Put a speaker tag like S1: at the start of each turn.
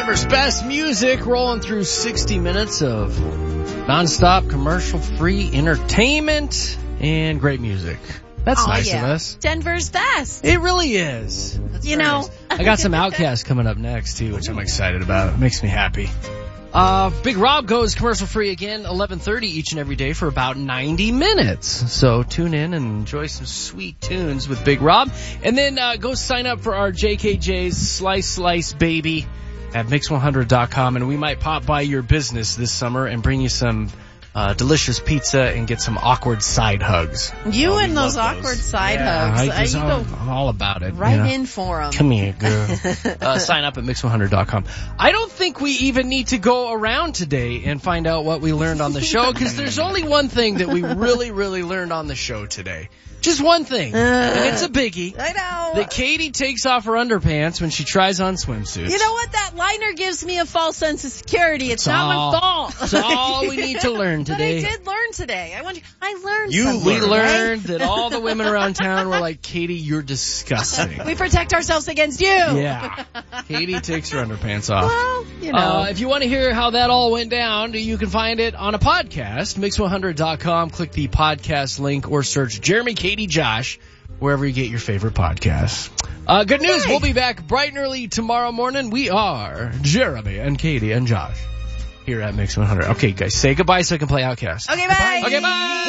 S1: Denver's best music, rolling through 60 minutes of nonstop commercial-free entertainment and great music. That's nice of us.
S2: Denver's best.
S1: It really is.
S2: You know.
S1: Nice. I got some Outkast coming up next, too, which I'm excited about. It makes me happy. Big Rob goes commercial-free again, 11:30 each and every day for about 90 minutes. So tune in and enjoy some sweet tunes with Big Rob. And then go sign up for our JKJ's Slice Baby at Mix100.com. And we might pop by your business this summer and bring you some delicious pizza and get some awkward side hugs.
S2: You and those awkward side hugs.
S1: You go all about it.
S2: Right in for them.
S1: Come here, girl. Sign up at Mix100.com. I don't think we even need to go around today and find out what we learned on the show, because there's only one thing that we really, really learned on the show today. Just one thing. And it's a biggie.
S2: I know.
S1: That Katie takes off her underpants when she tries on swimsuits.
S2: You know what? That liner gives me a false sense of security. It's not my fault.
S1: That's all we need to learn today.
S2: But I did learn today. I learned something.
S1: We learned that all the women around town were like, Katie, you're disgusting.
S2: We protect ourselves against you.
S1: Yeah. Katie takes her underpants off.
S2: Well, you know.
S1: If you want to hear how that all went down, you can find it on a podcast, Mix100.com. Click the podcast link or search Jeremy, Katie, Josh, wherever you get your favorite podcasts. Good news. We'll be back bright and early tomorrow morning. We are Jeremy and Katie and Josh here at Mix100. Okay, guys, say goodbye so I can play Outkast.
S2: Okay, bye.
S1: Okay, bye.